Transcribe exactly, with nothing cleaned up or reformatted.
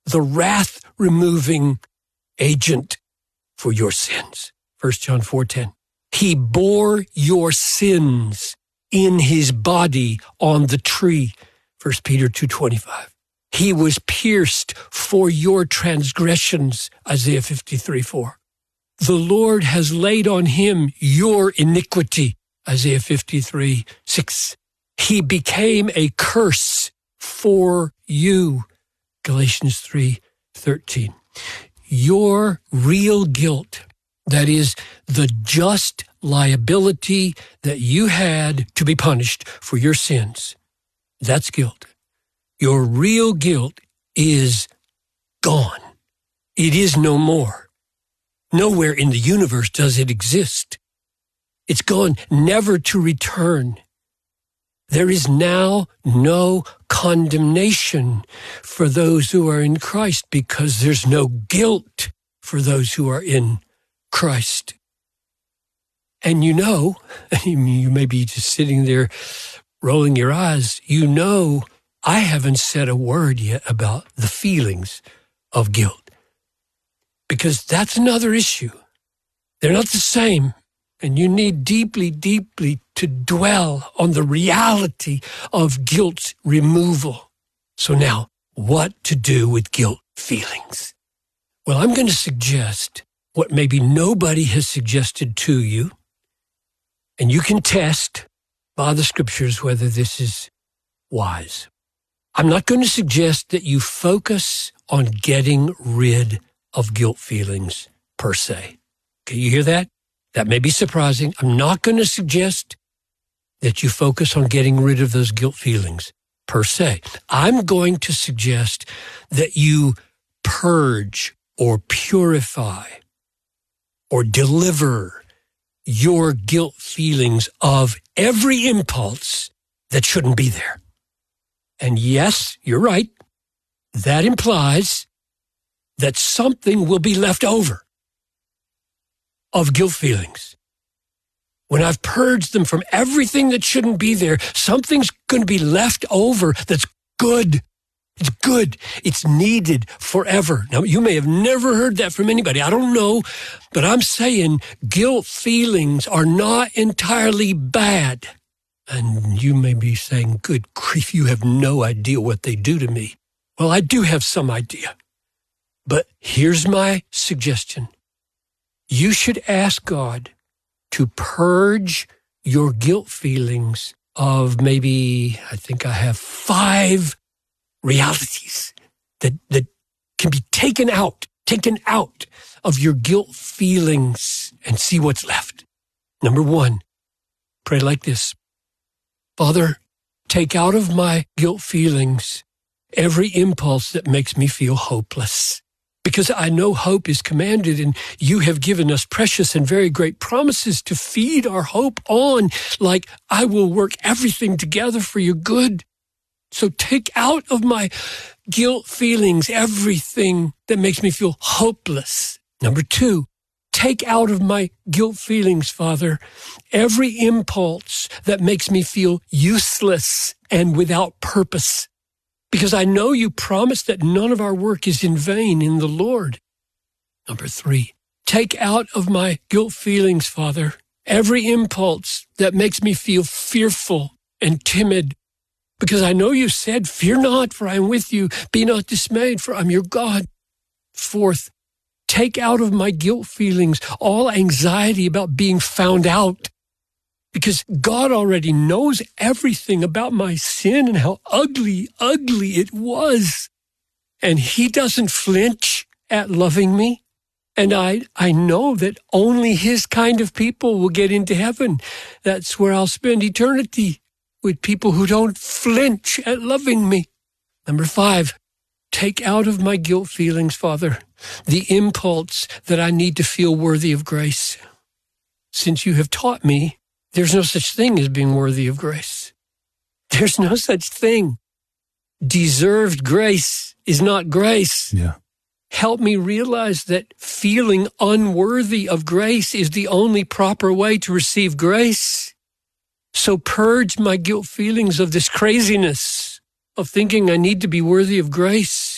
the wrath-removing agent for your sins. First John four ten. He bore your sins in his body on the tree. First Peter two twenty-five. He was pierced for your transgressions. Isaiah fifty-three four. The Lord has laid on him your iniquity. Isaiah fifty-three six. He became a curse for you. Galatians three thirteen. Your real guilt, that is, the just liability that you had to be punished for your sins, that's guilt. Your real guilt is gone. It is no more. Nowhere in the universe does it exist. It's gone, never to return. There is now no condemnation for those who are in Christ because there's no guilt for those who are in Christ. And you know, you may be just sitting there rolling your eyes, you know, I haven't said a word yet about the feelings of guilt because that's another issue. They're not the same. And you need deeply, deeply to dwell on the reality of guilt's removal. So now, what to do with guilt feelings? Well, I'm going to suggest what maybe nobody has suggested to you, and you can test by the scriptures whether this is wise. I'm not going to suggest that you focus on getting rid of guilt feelings per se. Okay, you hear that? That may be surprising. I'm not going to suggest that you focus on getting rid of those guilt feelings per se. I'm going to suggest that you purge or purify or deliver your guilt feelings of every impulse that shouldn't be there. And yes, you're right. That implies that something will be left over of guilt feelings. When I've purged them from everything that shouldn't be there, something's going to be left over that's good. It's good. It's needed forever. Now, you may have never heard that from anybody. I don't know, but I'm saying guilt feelings are not entirely bad. And you may be saying, good grief, you have no idea what they do to me. Well, I do have some idea. But here's my suggestion. You should ask God to purge your guilt feelings of maybe, I think I have five realities that, that can be taken out, taken out of your guilt feelings and see what's left. Number one, pray like this. Father, take out of my guilt feelings every impulse that makes me feel hopeless. Because I know hope is commanded and you have given us precious and very great promises to feed our hope on, like I will work everything together for your good. So take out of my guilt feelings everything that makes me feel hopeless. Number two, take out of my guilt feelings, Father, every impulse that makes me feel useless and without purpose. Because I know you promised that none of our work is in vain in the Lord. Number three, take out of my guilt feelings, Father, every impulse that makes me feel fearful and timid. Because I know you said, fear not, for I am with you. Be not dismayed, for I'm your God. Fourth, take out of my guilt feelings all anxiety about being found out. Because God already knows everything about my sin and how ugly, ugly it was. And he doesn't flinch at loving me. And I, I know that only his kind of people will get into heaven. That's where I'll spend eternity, with people who don't flinch at loving me. Number five, take out of my guilt feelings, Father, the impulse that I need to feel worthy of grace. Since you have taught me, there's no such thing as being worthy of grace. There's no such thing. Deserved grace is not grace. Yeah. Help me realize that feeling unworthy of grace is the only proper way to receive grace. So purge my guilt feelings of this craziness of thinking I need to be worthy of grace.